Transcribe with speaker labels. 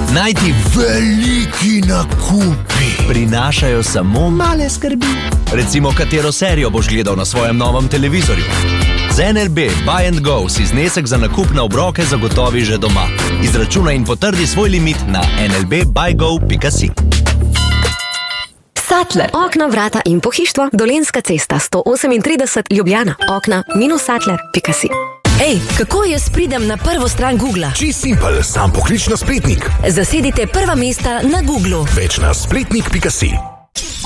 Speaker 1: Najti veliki nakupi prinašajo samo male skrbi. Recimo, katero serijo boš gledal na svojem novem televizorju. Z NLB Buy and Go si znesek za nakup na obroke zagotovi že doma. Izračunaj in potrdi svoj limit na nlbbuygo.si.
Speaker 2: Sattler. Okna, vrata in pohištvo. Dolenjska cesta 138 Ljubljana. Okna-sattler.si. Ej, kako jaz pridem na prvo stran Googla?
Speaker 3: Čisto simpel, sam poklič na spletnik.
Speaker 2: Zasedite prva mesta na Googlu.
Speaker 3: Več na spletnik.si.